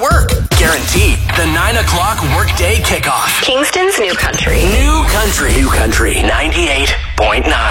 work. Guaranteed. The 9 o'clock workday kickoff. Kingston's New Country. New Country. New Country 98.9.